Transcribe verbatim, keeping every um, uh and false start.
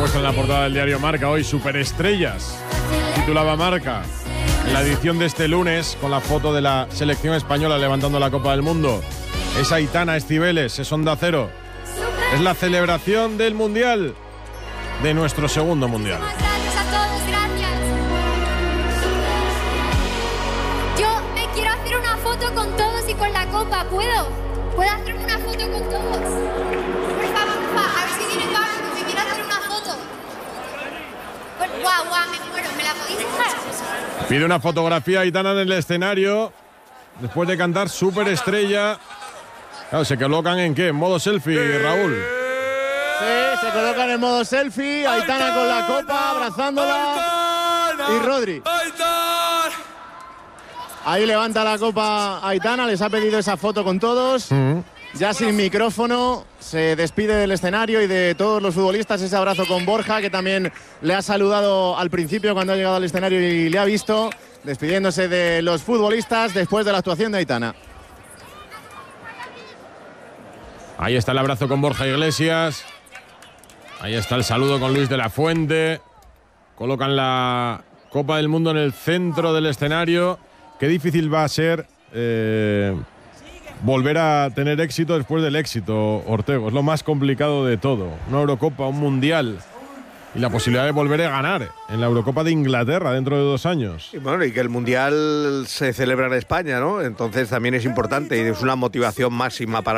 puesto en la portada del diario Marca hoy, superestrellas. Titulaba Marca. En la edición de este lunes, con la foto de la selección española levantando la Copa del Mundo. Es Aitana Escibeles, es Onda Cero. Es la celebración del Mundial, de nuestro segundo Mundial. Gracias a todos, gracias. Yo me quiero hacer una foto con todos y con la copa, ¿puedo? ¿Puedo hacerme una foto con todos? Por favor, por favor, a ver si viene Pablo, que me quiero hacer una foto. Guau, guau, me muero, ¿me la podéis dejar? Pide una fotografía Aitana en el escenario, después de cantar Superestrella. Claro, ¿se colocan en qué? ¿En modo selfie, Raúl? Sí, se colocan en modo selfie, Aitana con la copa, abrazándola, y Rodri. Ahí levanta la copa Aitana, les ha pedido esa foto con todos. Uh-huh. Ya sin micrófono, se despide del escenario y de todos los futbolistas. Ese abrazo con Borja, que también le ha saludado al principio cuando ha llegado al escenario y le ha visto, despidiéndose de los futbolistas después de la actuación de Aitana. Ahí está el abrazo con Borja Iglesias. Ahí está el saludo con Luis de la Fuente. Colocan la Copa del Mundo en el centro del escenario. Qué difícil va a ser eh, volver a tener éxito después del éxito, Ortego. Es lo más complicado de todo. Una Eurocopa, un Mundial. Y la posibilidad de volver a ganar en la Eurocopa de Inglaterra dentro de dos años. Y bueno, y que el Mundial se celebra en España, ¿no? Entonces también es importante y es una motivación máxima para